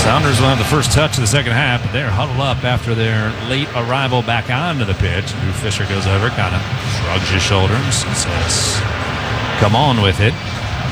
Sounders will have the first touch of the second half, but they're huddled up after their late arrival back onto the pitch. Drew Fisher goes over, kind of shrugs his shoulders and says, come on with it.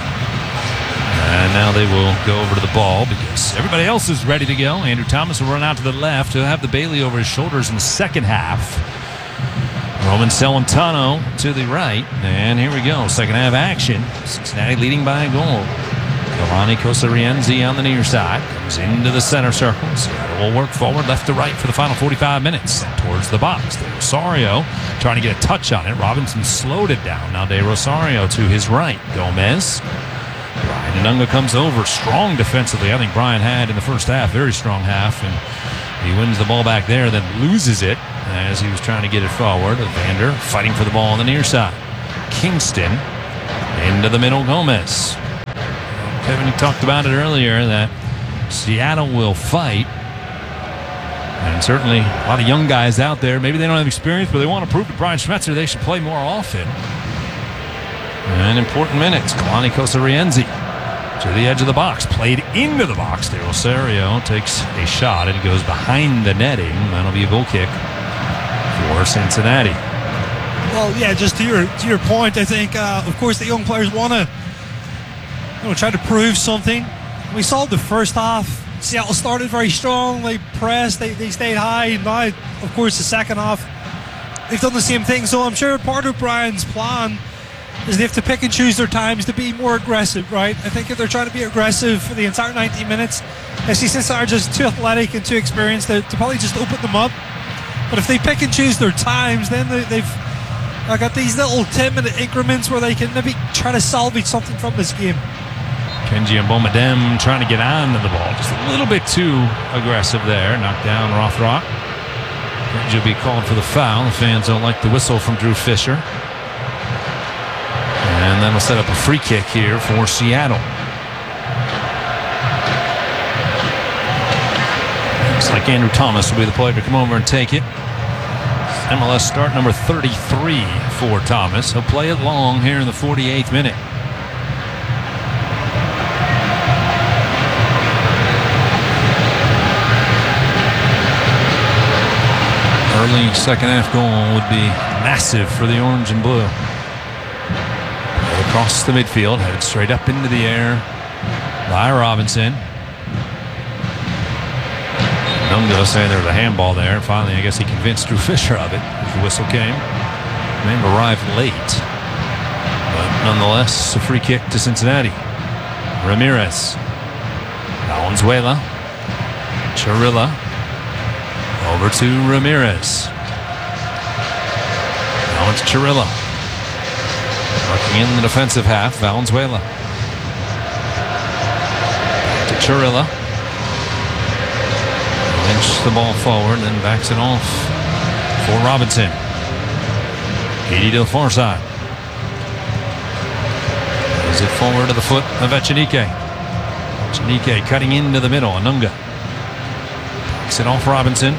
And now they will go over to the ball because everybody else is ready to go. Andrew Thomas will run out to the left. He'll have the Bailey over his shoulders in the second half. Roman Celentano to the right. And here we go. Second half action. Cincinnati leading by a goal. Kalani Kosarienzi on the near side. Comes into the center circle. Seattle will work forward left to right for the final 45 minutes. Towards the box. De Rosario trying to get a touch on it. Robinson slowed it down. Now De Rosario to his right. Gomez. Brian Anunga comes over. Strong defensively. I think Brian had in the first half. Very strong half. And he wins the ball back there, then loses it as he was trying to get it forward. Evander fighting for the ball on the near side. Kingston into the middle. Gomez. Kevin, you talked about it earlier that Seattle will fight. And certainly a lot of young guys out there. Maybe they don't have experience, but they want to prove to Brian Schmetzer they should play more often. And important minutes. Kalani Kosarienzi to the edge of the box. Played into the box. De Rosario takes a shot and it goes behind the netting. That'll be a goal kick for Cincinnati. Well, yeah, just to your point, I think, of course, the young players want to try to prove something. We saw the first half. Seattle started very strong. They pressed. They stayed high. Now, of course, the second half, they've done the same thing. So I'm sure part of Brian's plan is they have to pick and choose their times to be more aggressive, right? I think if they're trying to be aggressive for the entire 90 minutes, I see since they're just too athletic and too experienced to probably just open them up. But if they pick and choose their times, then they've got these little 10-minute increments where they can maybe try to salvage something from this game. Kenji Mbomadem trying to get on to the ball. Just a little bit too aggressive there. Knocked down Rothrock. Kenji will be called for the foul. The fans don't like the whistle from Drew Fisher. And that'll set up a free kick here for Seattle. Looks like Andrew Thomas will be the player to come over and take it. MLS start number 33 for Thomas. He'll play it long here in the 48th minute. Early second half goal would be massive for the orange and blue. Across the midfield, headed straight up into the air by Robinson. Nunga saying there was a handball there. Finally, I guess he convinced Drew Fisher of it as the whistle came. May have arrived late, but nonetheless, a free kick to Cincinnati. Ramirez, Valenzuela, Chirilla, over to Ramirez. Now it's Chirilla. Working in the defensive half, Valenzuela. Back to Chirilla. Inch the ball forward, then backs it off for Robinson. 80 to the far side. Plays it forward to the foot of Echenique. Echenique cutting into the middle. Anunga. Backs it off Robinson.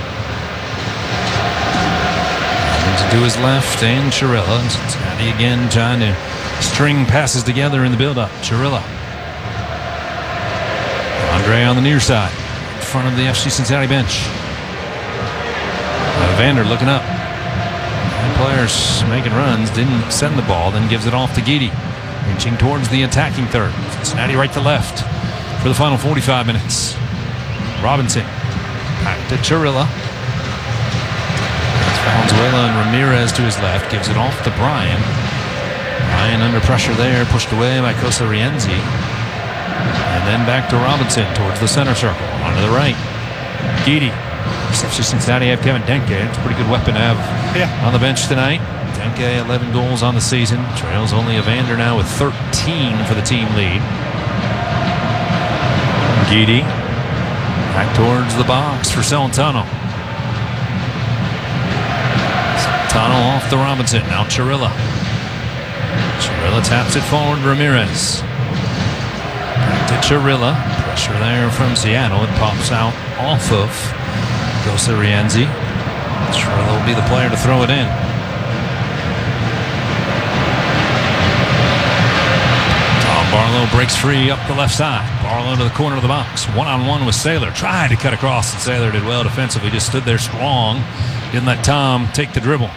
To his left, and Chirilla. Cincinnati again trying to string passes together in the build-up. Chirilla. Andre on the near side, in front of the FC Cincinnati bench. Evander looking up. And players making runs, didn't send the ball, then gives it off to Guidi. Inching towards the attacking third. Cincinnati right to left for the final 45 minutes. Robinson. Back to Chirilla. Valenzuela and Ramirez to his left. Gives it off to Brian. Brian under pressure there. Pushed away by Kosarienzi. And then back to Robinson towards the center circle. Onto the right. Guidi. FC Cincinnati have Kevin Denke. It's a pretty good weapon to have on the bench tonight. Denke 11 goals on the season. Trails only Evander now with 13 for the team lead. Guidi. Back towards the box for Celentano. Tunnel off to Robinson. Now Chirilla. Chirilla taps it forward. Ramirez. Back to Chirilla. Pressure there from Seattle. It pops out off of Kosarienzi. Chirilla will be the player to throw it in. Tom Barlow breaks free up the left side. Barlow into the corner of the box. One-on-one with Saylor. Tried to cut across, and Saylor did well defensively. Just stood there strong. Didn't let Tom take the dribble.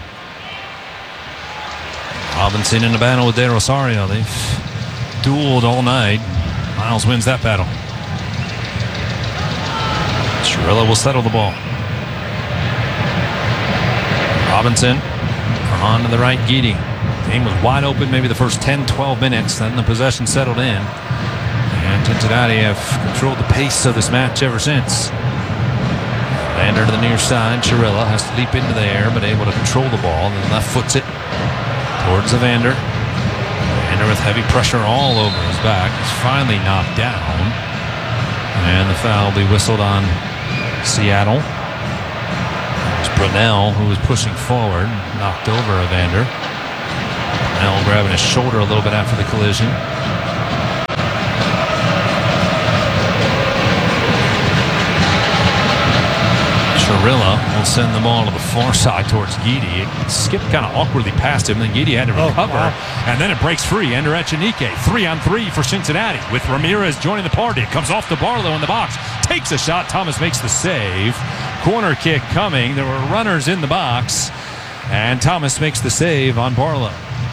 Robinson in the battle with De Rosario. They've dueled all night. Miles wins that battle. Chirilla will settle the ball. Robinson on to the right, Guidi. Game was wide open maybe the first 10-12 minutes. Then the possession settled in. And Cincinnati have controlled the pace of this match ever since. Evander to the near side. Chirilla has to leap into the air, but able to control the ball. Then left foots it towards Evander. Evander with heavy pressure all over his back. He's finally knocked down. And the foul will be whistled on Seattle. It was Brunell who was pushing forward, knocked over Evander. Brunell grabbing his shoulder a little bit after the collision. Chirilla will send the ball to the far side towards Guidi. It skipped kind of awkwardly past him, then Guidi had to recover, and then it breaks free. Ender Echenique, 3-on-3 for Cincinnati with Ramirez joining the party. It comes off to Barlow in the box, takes a shot. Thomas makes the save. Corner kick coming. There were runners in the box, and Thomas makes the save on Barlow.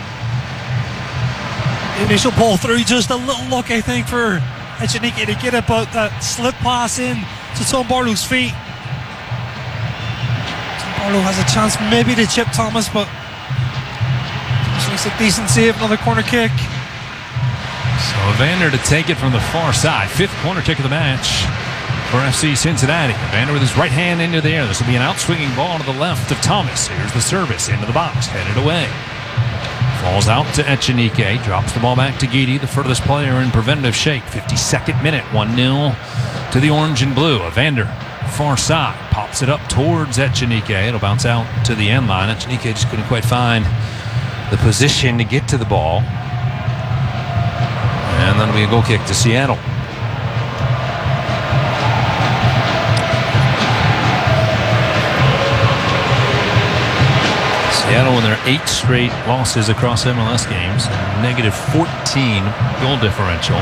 Initial ball through, just a little luck, I think, for Echenique to get it, but that slip pass in to Tom Barlow's feet. Barlow has a chance maybe to chip Thomas, but makes a decent save. Another corner kick. So Evander to take it from the far side. Fifth corner kick of the match for FC Cincinnati. Evander with his right hand into the air. This will be an out-swinging ball to the left of Thomas. Here's the service into the box, headed away. Falls out to Echenique. Drops the ball back to Guidi, the furthest player in preventative shake. 52nd minute, 1-0 to the orange and blue. Evander, far side, pops it up towards Echenique. It'll bounce out to the end line. Echenique just couldn't quite find the position to get to the ball. And that'll be a goal kick to Seattle. Seattle in their 8 straight losses across MLS games. Negative 14 goal differential.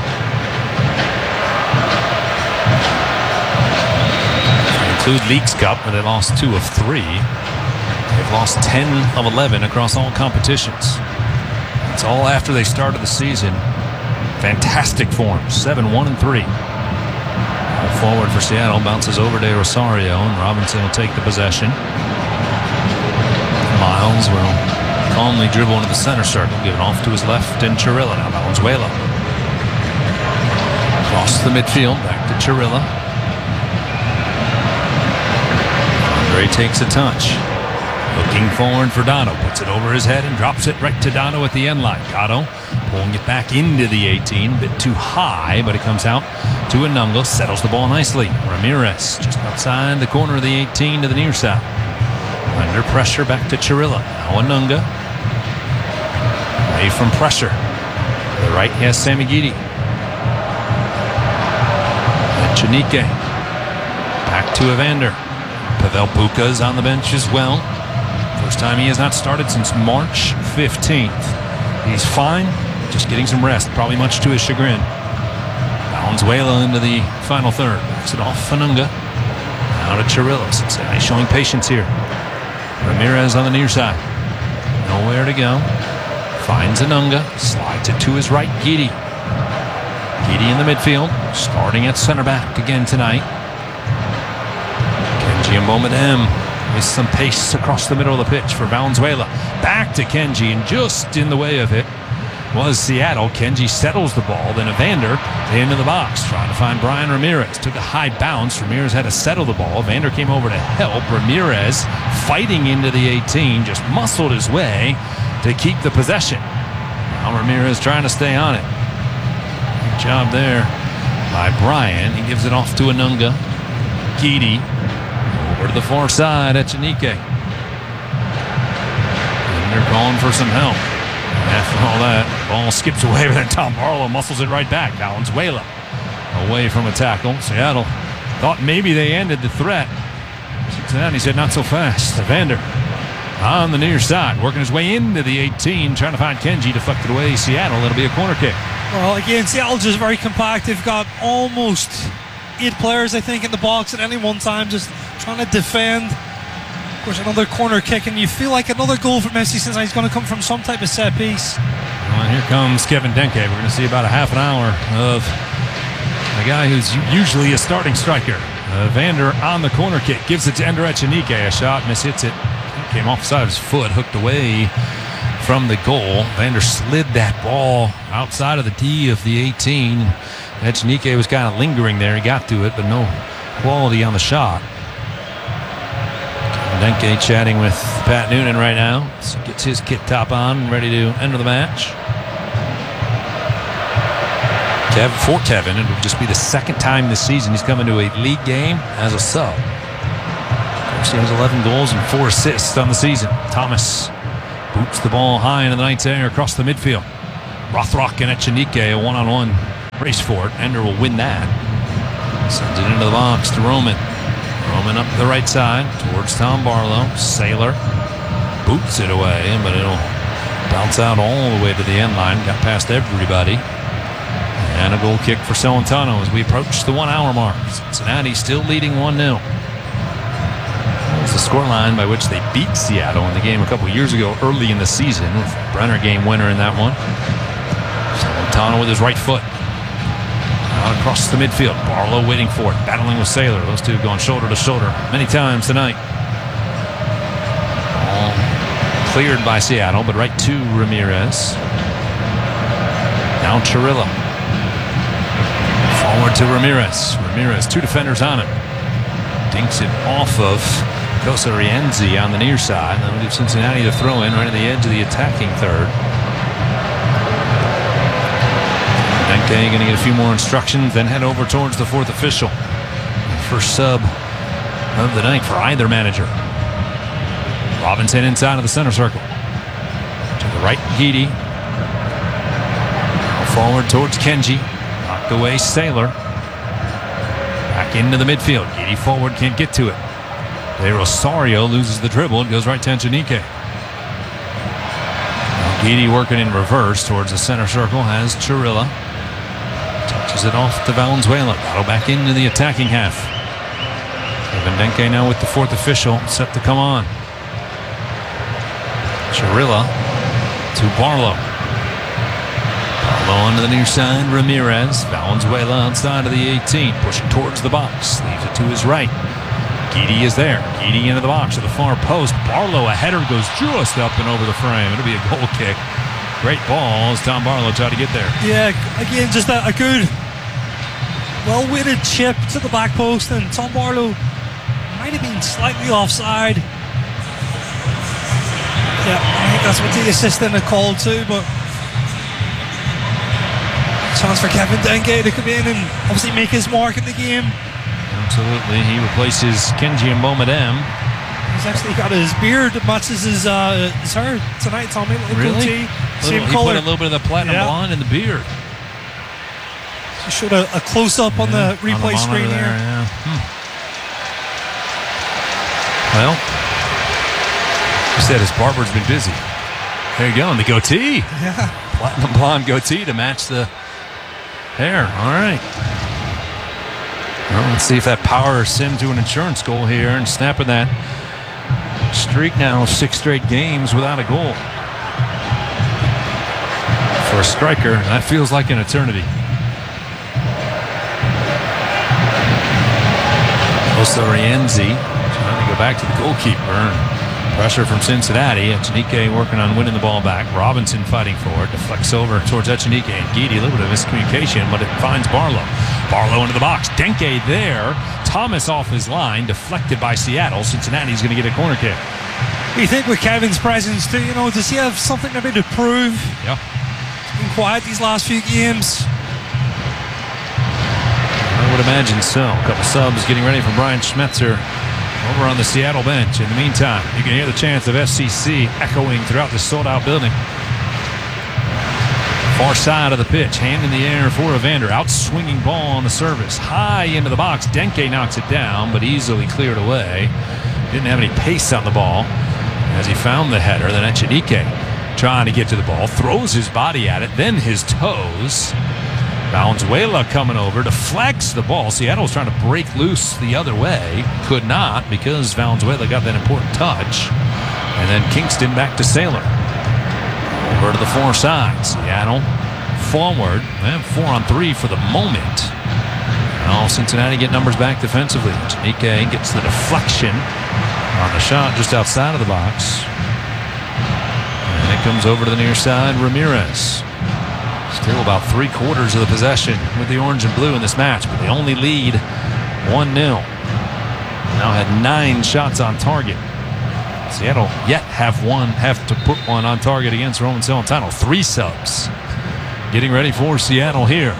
Include Leagues Cup, where they lost 2 of 3. They've lost 10 of 11 across all competitions. It's all after they started the season. Fantastic form, 7-1-3. All forward for Seattle, bounces over to Rosario, and Robinson will take the possession. Miles will calmly dribble into the center circle, give it off to his left, and Chirilla. Now Valenzuela. Across the midfield, back to Chirilla. Andre takes a touch. Looking forward for Dono. Puts it over his head and drops it right to Dono at the end line. Dono pulling it back into the 18. A bit too high, but it comes out to Anunga. Settles the ball nicely. Ramirez just outside the corner of the 18 to the near side. Under pressure, back to Chirilla. Now Anunga. Away from pressure. To the right, he has Sammy Guidi. Echenique. Back to Evander. Pavel Buka is on the bench as well. First time he has not started since March 15th. He's fine, just getting some rest, probably much to his chagrin. Valenzuela into the final third. Backs it off Anunga. Now to Chirilla. Cincinnati showing patience here. Ramirez on the near side. Nowhere to go. Finds Anunga. Slides it to his right. Guidi. Guidi in the midfield. Starting at center back again tonight. Kenji Mbomedem with some pace across the middle of the pitch for Valenzuela. Back to Kenji, and just in the way of it was Seattle. Kenji settles the ball, then Evander into the box, trying to find Brian Ramirez. Took a high bounce. Ramirez had to settle the ball. Evander came over to help. Ramirez fighting into the 18, just muscled his way to keep the possession. Now Ramirez trying to stay on it. Good job there by Brian. He gives it off to Anunga. Guidi over to the far side. Echenique. And they're calling for some help. After all that, ball skips away, but then Tom Barlow muscles it right back. Valenzuela away from a tackle. Seattle thought maybe they ended the threat. Cincinnati said not so fast. Evander on the near side, working his way into the 18, trying to find Kenji, deflected away Seattle. It'll be a corner kick. Well, again, Seattle just very compact. They've got almost 8 players, I think, in the box at any one time, just trying to defend. Of course, another corner kick, and you feel like another goal from FC Cincinnati is going to come from some type of set piece. Well, and here comes Kevin Denke. We're going to see about a half an hour of a guy who's usually a starting striker. Vander on the corner kick, gives it to Ender Echenike. A shot, hits it. Came off the side of his foot, hooked away from the goal. Vander slid that ball outside of the D of the 18. Echenike was kind of lingering there. He got to it, but no quality on the shot. Denke chatting with Pat Noonan right now. So gets his kit top on, ready to enter the match. For Kevin, it would just be the second time this season he's come into a league game as a sub. Of course, he has 11 goals and 4 assists on the season. Thomas boots the ball high into the ninth air across the midfield. Rothrock and Echenike, a one-on-one race for it. Ender will win that. Sends it into the box to Roman. Roman up the right side towards Tom Barlow. Sailor boots it away, but it'll bounce out all the way to the end line. Got past everybody. And a goal kick for Celentano as we approach the 1 hour mark. Cincinnati still leading 1-0. That was the scoreline by which they beat Seattle in the game a couple years ago early in the season, with Brenner game winner in that one. Celentano with his right foot. Out across the midfield. Barlow waiting for it, battling with Sailor. Those two going shoulder to shoulder many times tonight. All cleared by Seattle, but right to Ramirez. Now Chirilla. Forward to Ramirez. Ramirez, 2 defenders on him. Dinks it off of Cosarienzi on the near side. That'll give Cincinnati the throw in right at the edge of the attacking third. Denke going to get a few more instructions, then head over towards the 4th official. First sub of the night for either manager. Robinson inside of the center circle. To the right, Guidi. Forward towards Kenji. Knocked away Sailor. Back into the midfield. Guidi forward, can't get to it. De Rosario loses the dribble and goes right to Echenike. Guidi working in reverse towards the center circle has Chirilla. Touches it off to Valenzuela. Battle back into the attacking half. Kevin Denke now with the 4th official set to come on. Chirilla to Barlow. Barlow onto the near side. Ramirez. Valenzuela outside of the 18. Pushing towards the box. Leaves it to his right. Guidi is there. Guidi into the box to the far post. Barlow, a header goes just up and over the frame. It'll be a goal kick. Great ball as Tom Barlow tried to get there. Yeah, again, just a good, well-weighted chip to the back post, and Tom Barlow might have been slightly offside. Yeah, I think that's what the assistant had called too, but chance for Kevin Denke to come in and obviously make his mark in the game. Absolutely. He replaces Kenji Mbomedem. He's actually got his beard that matches his hair tonight, Tommy. Really? Same he color. Put a little bit of the platinum blonde in the beard. He showed a close-up on the replay screen there, here. Yeah. Well, you said his barber's been busy. There you go, and the goatee. Yeah. Platinum blonde goatee to match the hair. All right. Well, let's see if that power sim to an insurance goal here and snapping that streak now of 6 straight games without a goal. For a striker, that feels like an eternity. Osarienzi trying to go back to the goalkeeper. Pressure from Cincinnati. Echenike working on winning the ball back. Robinson fighting for it. Deflects over towards Echenike and Guidi. A little bit of miscommunication, but it finds Barlow. Barlow into the box. Denke there. Thomas off his line. Deflected by Seattle. Cincinnati's going to get a corner kick. You think with Kevin's presence too, does he have something maybe to prove? Yeah. He's been quiet these last few games. I would imagine so. A couple subs getting ready for Brian Schmetzer over on the Seattle bench. In the meantime, you can hear the chants of FCC echoing throughout the sold-out building. Far side of the pitch, hand in the air for Evander. Out-swinging ball on the service. High into the box. Denke knocks it down, but easily cleared away. Didn't have any pace on the ball as he found the header. Then Echenike trying to get to the ball, throws his body at it, then his toes. Valenzuela coming over, deflects the ball. Seattle's trying to break loose the other way. Could not because Valenzuela got that important touch. And then Kingston back to Sailor. Over to the far side. Seattle forward. And 4-on-3 for the moment. Now Cincinnati get numbers back defensively. Janike gets the deflection on the shot just outside of the box. And it comes over to the near side. Ramirez. Still about 3/4 of the possession with the orange and blue in this match, but they only lead 1-0. Now had 9 shots on target. Seattle yet have to put one on target against Roman Celentano. 3 subs. Getting ready for Seattle here.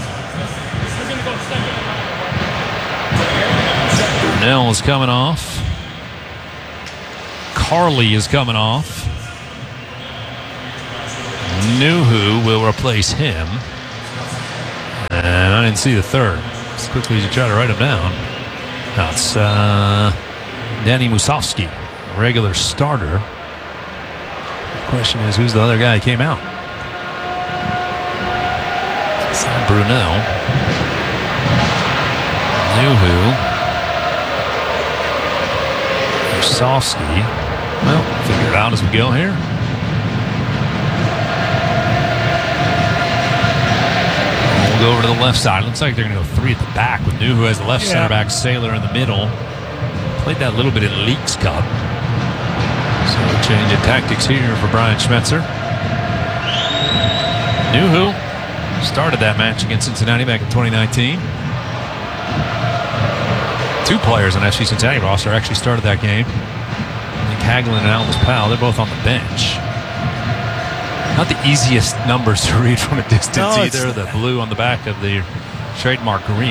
Burnell is coming off. Carly is coming off. Nuhu will replace him. And I didn't see the third. As quickly as you try to write him down. That's Danny Musovski, regular starter. The question is, who's the other guy who came out? It's not Brunel. Nuhu. Musovski. Well, figure it out as we go here. Go over to the left side. Looks like they're going to go 3 at the back with Nuhu as the left center back, Sailor in the middle. Played that a little bit in Leagues Cup. So a change of tactics here for Brian Schmetzer. Nuhu started that match against Cincinnati back in 2019. 2 players on FC Cincinnati roster actually started that game. I think Hagelin and Alvis Powell, they're both on the bench. Not the easiest numbers to read from a distance either. The blue on the back of the trademark green.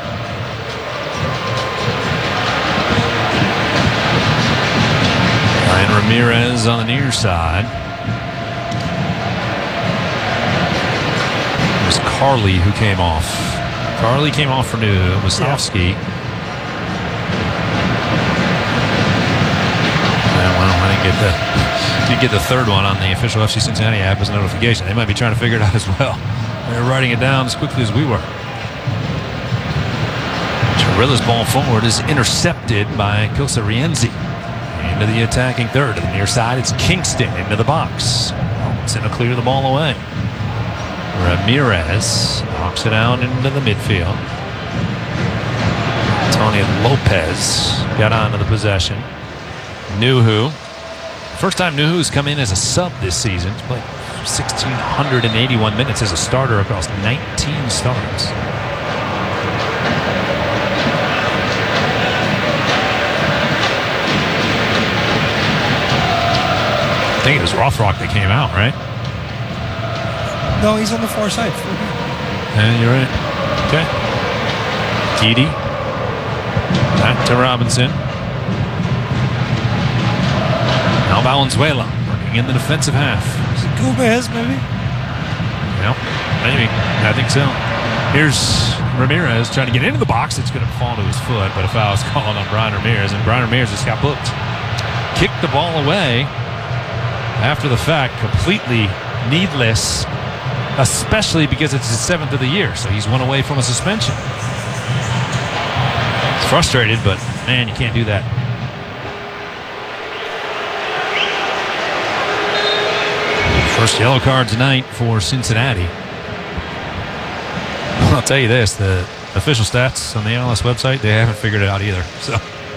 Ryan Ramirez on the near side. It was Carly who came off. Carly came off for Nuhu. Musovski. Well, I didn't get the third one on the official FC Cincinnati app as a notification. They might be trying to figure it out as well. They're writing it down as quickly as we were. Chirilla's ball forward is intercepted by Kosa Rienzi. Into the attacking third. To the near side, it's Kingston into the box. It's going to clear the ball away. Ramirez knocks it out into the midfield. Tony Lopez got onto the possession. Nuhu. First time Nuhu's come in as a sub this season. He's played 1,681 minutes as a starter across 19 starts. I think it was Rothrock that came out, right? No, he's on the far side. And you're right. Okay. Keedy. Back to Robinson. Now Valenzuela working in the defensive half. Is it Gomez, maybe? Yeah, maybe. I think so. Here's Ramirez trying to get into the box. It's going to fall to his foot, but a foul is called on Brian Ramirez, and Brian Ramirez just got booked. Kicked the ball away after the fact, completely needless, especially because it's his 7th of the year, so he's 1 away from a suspension. He's frustrated, but man, you can't do that. First yellow card tonight for Cincinnati. I'll tell you this, the official stats on the MLS website, they haven't figured it out either. So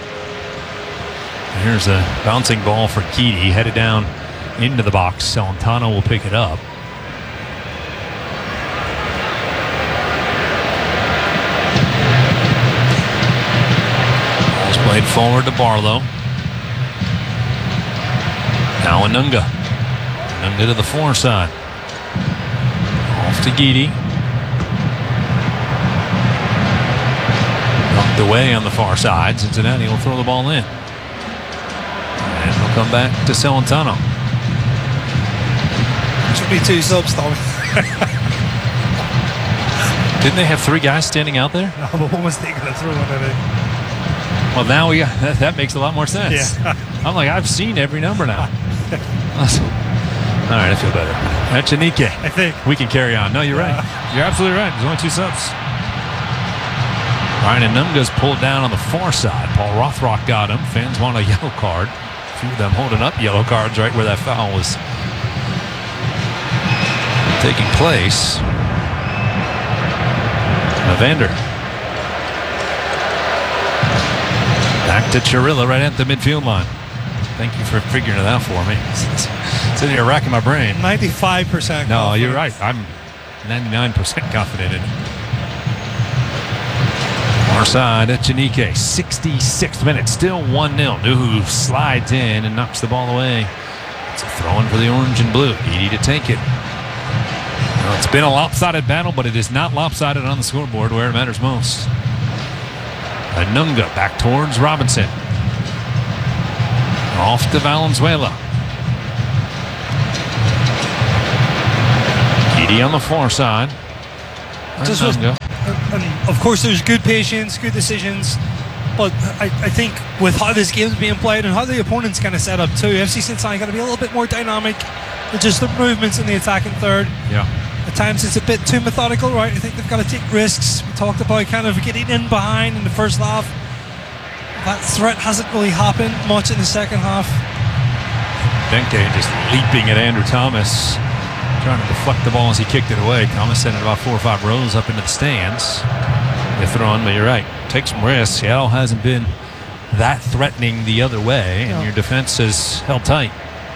here's a bouncing ball for Keedy, headed down into the box. Celentano will pick it up. Ball's played forward to Barlow. Now Anunga. Anunga to the far side. Off to Geedy. Knocked away on the far side. Cincinnati will throw the ball in. And we'll come back to Celentano. Should be 2 subs, Tommy. Didn't they have 3 guys standing out there? No, but one was taking a through one, I think. Well, now that makes a lot more sense. Yeah. I'm like, I've seen every number now. All right, I feel better. Echenike. I think. We can carry on. No, you're right. You're absolutely right. There's only 2 subs. Ryan Anunga's pulled down on the far side. Paul Rothrock got him. Fans want a yellow card. A few of them holding up yellow cards right where that foul was taking place. Evander. Back to Chirilla right at the midfield line. Thank you for figuring it out for me. Sitting here racking my brain. 95%. No, you're right. I'm 99% confident in it. Far side, Echenike, 66th minute, still 1-0. Nuhu slides in and knocks the ball away. It's a throw-in for the orange and blue. Easy to take it. Well, it's been a lopsided battle, but it is not lopsided on the scoreboard where it matters most. Anunga back towards Robinson. Off to Valenzuela. Edie on the far side. And of course, there's good patience, good decisions. But I think with how this game's being played and how the opponent's kind of set up too, FC Cincinnati got to be a little bit more dynamic with just the movements in the attacking third. Yeah. At times it's a bit too methodical, right? I think they've got to take risks. We talked about kind of getting in behind in the first half. That threat hasn't really happened much in the second half. Denke just leaping at Andrew Thomas, trying to deflect the ball as he kicked it away. Thomas sent it about 4 or 5 rows up into the stands. They throw on, but you're right. Take some risks. Seattle hasn't been that threatening the other way, and your defense has held tight.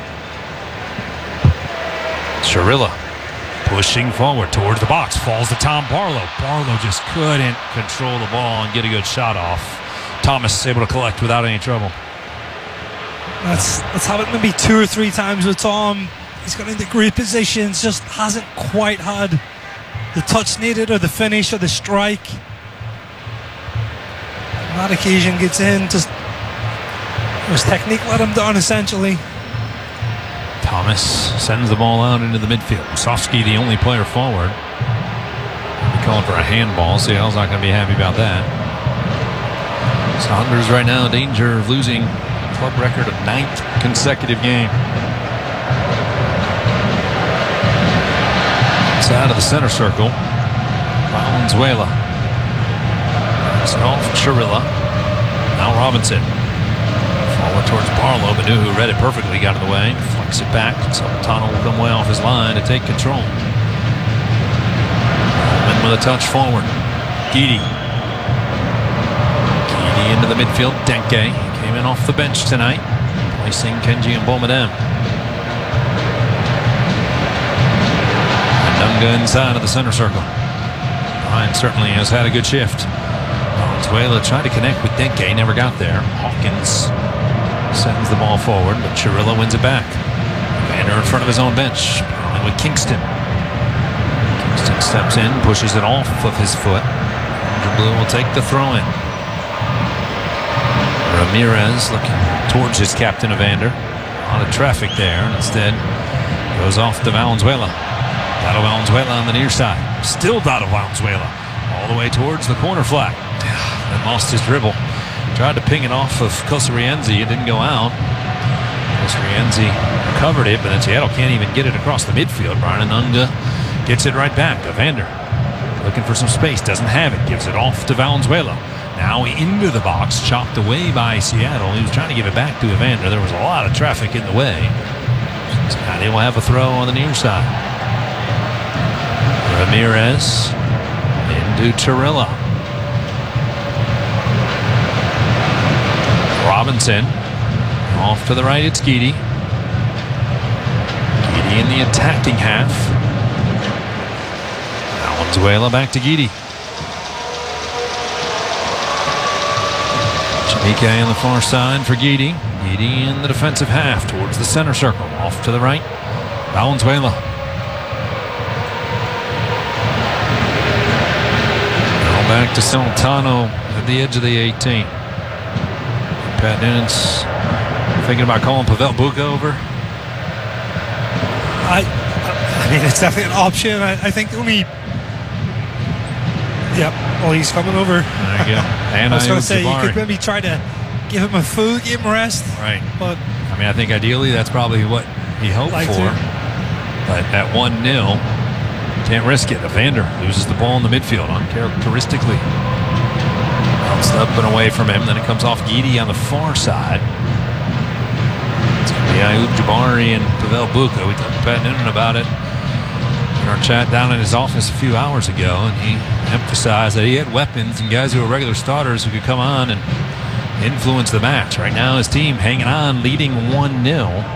Chirilla pushing forward towards the box. Falls to Tom Barlow. Barlow just couldn't control the ball and get a good shot off. Thomas able to collect without any trouble. That's happened maybe 2 or 3 times with Tom. He's got into great positions, just hasn't quite had the touch needed or the finish or the strike. On that occasion gets in, just his technique let him down essentially. Thomas sends the ball out into the midfield. Sofsky, the only player forward. Be calling for a handball. Seattle's not going to be happy about that. Saunders right now in danger of losing club record of 9th consecutive game. It's out of the center circle. Valenzuela. It's off Chirilla. Now Robinson. Forward towards Barlow, but Nuhu read it perfectly, got in the way. Flicks it back. Sultano will come way off his line to take control. And with a touch forward. Guidi. Into the midfield, Denke came in off the bench tonight, placing Kenji and Bomadem. Anunga inside of the center circle. Ryan certainly has had a good shift. Valenzuela tried to connect with Denke, never got there. Hawkins sends the ball forward, but Chirilla wins it back. Vander in front of his own bench, and with Kingston. Kingston steps in, pushes it off of his foot. Andrew Blue will take the throw in. Ramirez looking towards his captain, Evander. A lot of traffic there, and instead goes off to Valenzuela. Dado Valenzuela on the near side. Still Dado Valenzuela. All the way towards the corner flag. Then lost his dribble. Tried to ping it off of Cosarienzi. It didn't go out. Cosarienzi recovered it, but then Seattle can't even get it across the midfield. Brian Anunga gets it right back. Evander looking for some space. Doesn't have it. Gives it off to Valenzuela. Now into the box, chopped away by Seattle. He was trying to give it back to Evander. There was a lot of traffic in the way. Cincinnati will have a throw on the near side. Ramirez into Chirilla. Robinson off to the right. It's Guidi. Guidi in the attacking half. Valenzuela back to Guidi. Echenike on the far side for Guidi. Guidi in the defensive half towards the center circle. Off to the right. Valenzuela. Now back to Sultano at the edge of the 18. Pat Noonan's thinking about calling Pavel Buka over. I mean, it's definitely an option. I think the only... Yep. Well, he's coming over. There you go. And I was going to say, you could maybe try to give him a food, give him rest. Right. But I mean, I think ideally that's probably what he hoped for. But at 1-0, can't risk it. Evander loses the ball in the midfield uncharacteristically. Bounced up and away from him. Then it comes off Guidi on the far side. It's going to be Ayoub Jabari and Pavel Buka. We talked to Pat Noonan about it in our chat down in his office a few hours ago, and he emphasized that he had weapons and guys who were regular starters who could come on and influence the match. Right now his team hanging on, leading 1-0.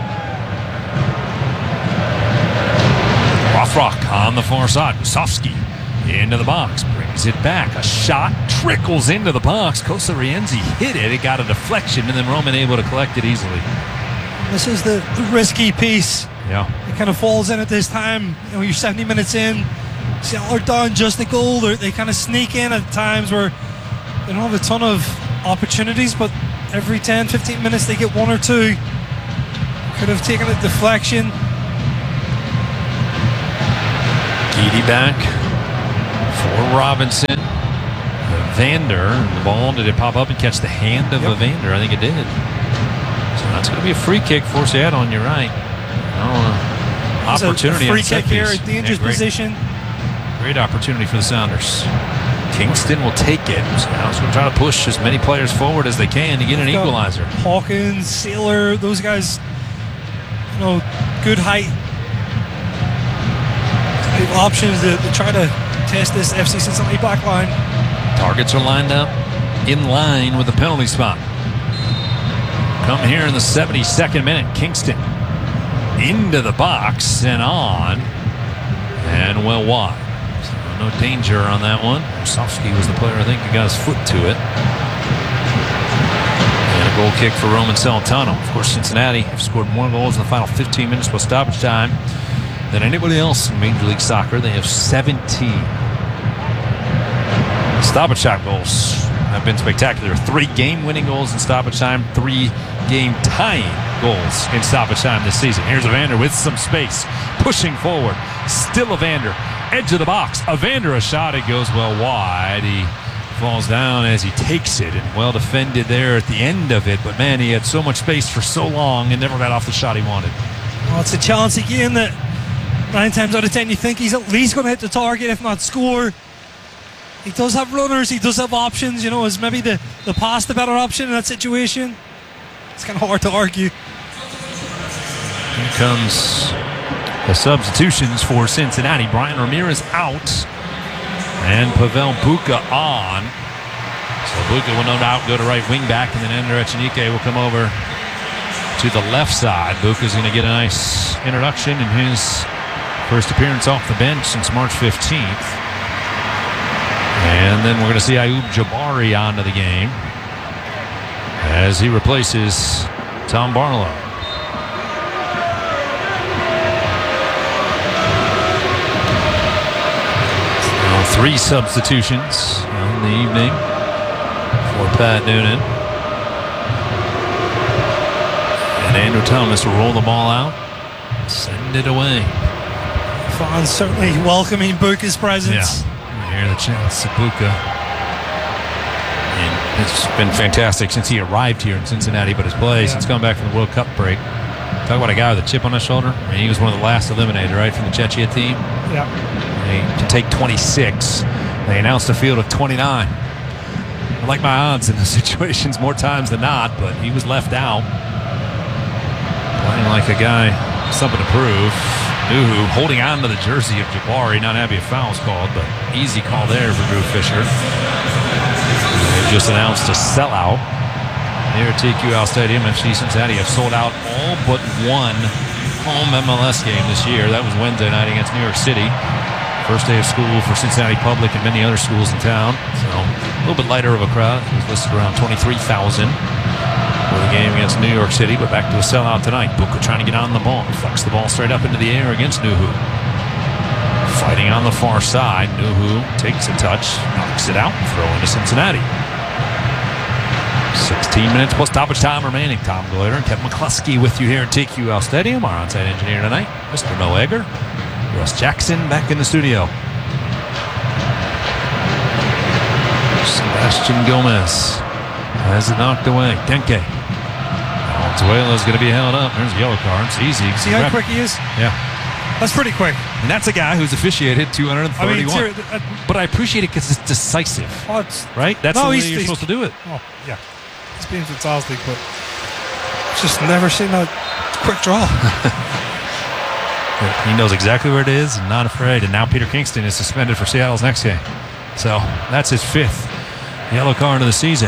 Rock on the far side. Musovski into the box. Brings it back. A shot trickles into the box. Kosta Rienzi hit it. It got a deflection, and then Roman able to collect it easily. This is the risky piece. Yeah. It kind of falls in at this time. You know, you're 70 minutes in. Seattle are down just a goal. They kind of sneak in at times where they don't have a ton of opportunities, but every 10, 15 minutes they get one or two. Could have taken a deflection. Guidi back for Robinson. Evander, the ball, did it pop up and catch the hand of Evander? I think it did. So that's going to be a free kick for Seattle on your right. Opportunity. A free kick here, a dangerous position. Great opportunity for the Sounders. Kingston will take it. Seattle's going to try to push as many players forward as they can to get an equalizer. Hawkins, Sailor, those guys, good height. They have options to try to test this FC Cincinnati back line. Targets are lined up in line with the penalty spot. Come here in the 72nd minute. Kingston into the box and on. And well wide. So no danger on that one. Musovski was the player, I think, who got his foot to it. And a goal kick for Roman Celentano. Of course, Cincinnati have scored more goals in the final 15 minutes with stoppage time than anybody else in Major League Soccer. They have 17. Stoppage time goals have been spectacular. 3 game-winning goals in stoppage time, 3 game-tying goals in stoppage time this season. Here's Evander with some space, pushing forward. Still Evander, edge of the box. Evander, a shot, it goes well wide. He falls down as he takes it, and well defended there at the end of it. But man, he had so much space for so long and never got off the shot he wanted. Well, it's a chance again that 9 times out of 10 you think he's at least going to hit the target, if not score. He does have runners, he does have options. Is maybe the pass the better option in that situation? It's kind of hard to argue. Here comes the substitutions for Cincinnati. Brian Ramirez out and Pavel Buka on. So Buka will no doubt go to right wing back, and then Ender Echenique will come over to the left side. Buka's going to get a nice introduction in his first appearance off the bench since March 15th. And then we're going to see Ayoub Jabari onto the game as he replaces Tom Barlow. So 3 substitutions in the evening for Pat Noonan. And Andrew Thomas will roll the ball out, send it away. Fans certainly welcoming Buka's presence. Yeah. Hear the chants of Buka. And it's been fantastic since he arrived here in Cincinnati, but his play since coming back from the World Cup break. Talk about a guy with a chip on his shoulder. I mean, he was one of the last eliminated, right, from the Czechia team. Yeah. He can take 26. They announced a field of 29. I like my odds in those situations more times than not, but he was left out. Playing like a guy, something to prove. Nuhu holding on to the jersey of Jabari, not having a foul called, but easy call there for Drew Fisher. They've just announced a sellout here at TQL Stadium. FC Cincinnati have sold out all but one home MLS game this year. That was Wednesday night against New York City. First day of school for Cincinnati Public and many other schools in town. So a little bit lighter of a crowd. It was listed around 23,000. For the game against New York City, but back to a sellout tonight. Buka trying to get on the ball. Flex the ball straight up into the air against Nuhu. Fighting on the far side. Nuhu takes a touch, knocks it out, throw into Cincinnati. 16 minutes plus stoppage time remaining. Tom Gloiter and Kevin McCluskey with you here at TQL Stadium. Our on-site engineer tonight, Mr. Noah Egger. Russ Jackson back in the studio. Sebastian Gomez has it knocked away. Denke. Valenzuela's going to be held up. There's a yellow card. It's easy. See how quick he is? Yeah. That's pretty quick. And that's a guy who's officiated 231. But I appreciate it because it's decisive. Right? That's the way you're supposed to do it. Oh, yeah. It's been fantastic, but just never seen a quick draw. He knows exactly where it is and not afraid. And now Peter Kingston is suspended for Seattle's next game. So that's his 5th yellow card of the season.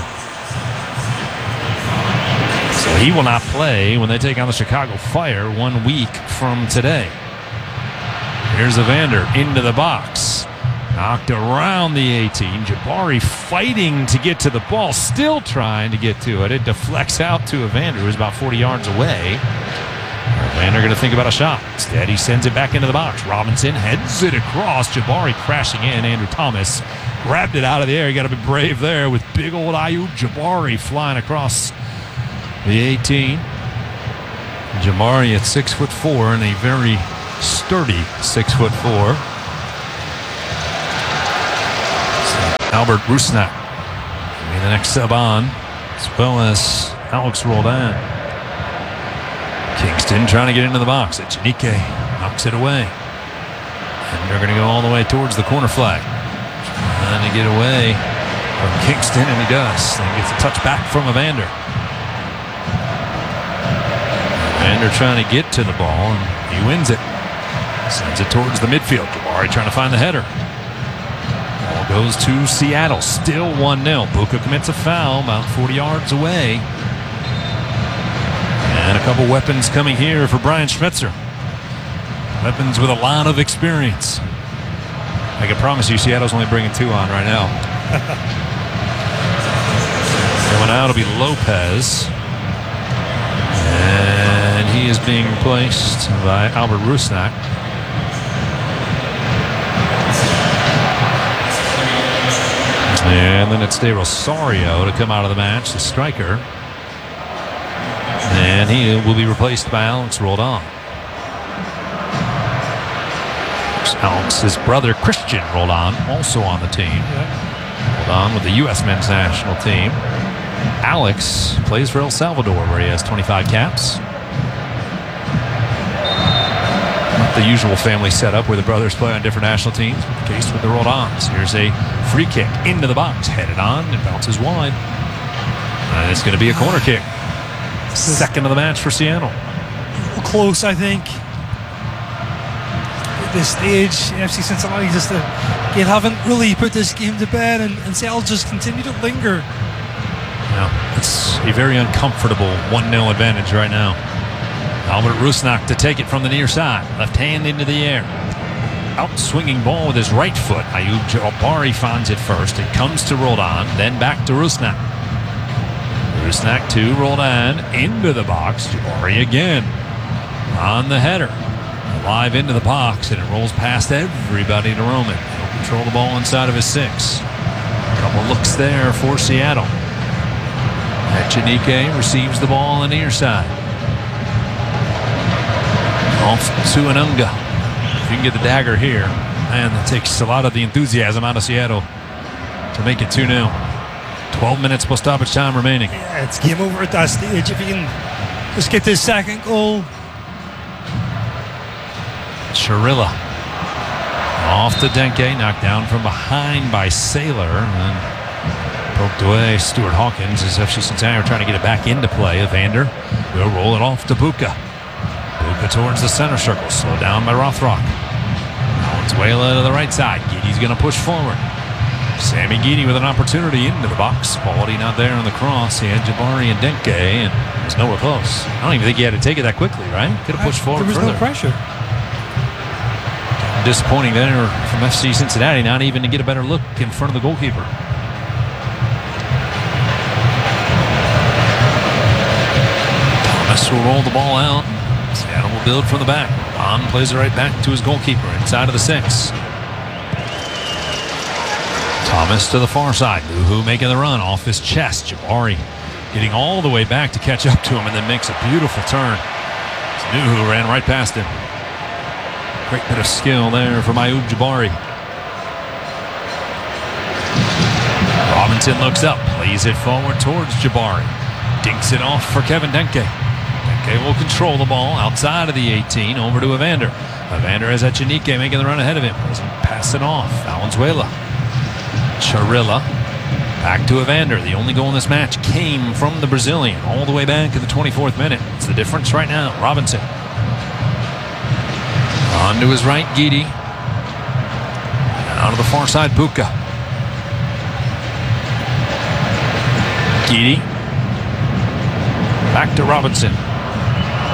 So he will not play when they take on the Chicago Fire 1 week from today. Here's Evander into the box. Knocked around the 18. Jabari fighting to get to the ball. Still trying to get to it. It deflects out to Evander, who's about 40 yards away. Evander going to think about a shot. Instead, he sends it back into the box. Robinson heads it across. Jabari crashing in. Andrew Thomas grabbed it out of the air. You got to be brave there with big old Ayub Jabari flying across the 18. Jabari at 6'4" and a very sturdy 6'4". Albert Rusnak will be the next sub on, as well as Alex Roldan. Kingston trying to get into the box. Echenike knocks it away. And they're going to go all the way towards the corner flag. Trying to get away from Kingston, and he does. Then gets a touch back from Evander. Evander trying to get to the ball, and he wins it. Sends it towards the midfield. Jabari trying to find the header. Ball goes to Seattle. Still 1-0. Buka commits a foul about 40 yards away. And a couple weapons coming here for Brian Schmetzer. Weapons with a lot of experience. I can promise you Seattle's only bringing 2 on right now. Coming out will be Lopez. And he is being replaced by Albert Rusnak. And then it's De Rosario to come out of the match, the striker. And he will be replaced by Alex Roldan. Alex's brother, Christian Roldan, also on the team. Roldan with the U.S. men's national team. Alex plays for El Salvador, where he has 25 caps. Not the usual family setup where the brothers play on different national teams, but the case with the Roldans. Here's a free kick into the box, headed on, and bounces wide. And it's going to be a corner kick. Second of the match for Seattle. Close, I think. At this stage, FC Cincinnati just haven't really put this game to bed, and Seattle just continue to linger. Yeah, it's a very uncomfortable 1-0 advantage right now. Albert Rusnak to take it from the near side. Left hand into the air. Out swinging ball with his right foot. Ayub Jabari finds it first. It comes to Roldan, then back to Rusnak. Rusnak to Roldan, into the box. Jabari again on the header. Live into the box, and it rolls past everybody to Roman. He'll control the ball inside of his 6. A couple looks there for Seattle. Echenike receives the ball on the near side. Off to Anunga. If you can get the dagger here, man, that takes a lot of the enthusiasm out of Seattle to make it 2-0. 12 minutes plus stoppage time remaining. Yeah, it's game over at that stage. If you can just get this second goal. Chirilla off to Denke, knocked down from behind by Saylor, and then poked away. Stuart Hawkins as FC Cincinnati are trying to get it back into play. Evander will roll it off to Buka. Buka towards the center circle, slowed down by Rothrock. Valenzuela to the right side. Giddy's going to push forward. Sammy Giddy with an opportunity into the box. Quality not there on the cross. He had Jabari and Denke, and it was nowhere close. I don't even think he had to take it that quickly, right? Could have pushed forward further. There was no pressure. Disappointing there from FC Cincinnati, not even to get a better look in front of the goalkeeper. Thomas will roll the ball out. Seattle will build from the back. On plays it right back to his goalkeeper inside of the 6. Thomas to the far side. Nuhu making the run off his chest. Jabari getting all the way back to catch up to him, and then makes a beautiful turn. Nuhu ran right past him. Great bit of skill there from Ayub Jabari. Robinson looks up, plays it forward towards Jabari. Dinks it off for Kevin Denke. They will control the ball outside of the 18, over to Evander. Evander has Echenique making the run ahead of him. Doesn't pass it off. Valenzuela. Charilla. Back to Evander. The only goal in this match came from the Brazilian all the way back in the 24th minute. It's the difference right now. Robinson. On to his right, Guidi. Out of the far side, Buka. Guidi. Back to Robinson.